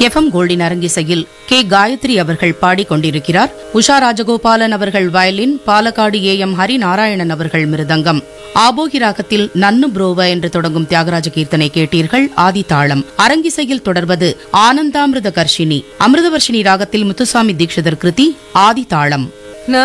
FM கோல்டின் அரங்கிசையில் K Gayatri அவர்கள் பாடிக்கொண்டிருக்கிறார். உஷா ராஜகோபாலன் அவர்கள் violin, Palakkad AM Harinarayanan அவர்கள் மிருதங்கம். ஆபோகி ராகத்தில் நன்னு புரோவ என்று தொடங்கும் தியாகராஜ கீர்த்தனை கேட்டீர்கள். ஆதி தாளம். அரங்கிசையில் தொடர்வது ஆனந்தாமிருத கர்ஷினி. அமிர்தவர்ஷினி ராகத்தில் முத்துசாமி தீட்சிதர் கிருதி. ஆதி தாளம்.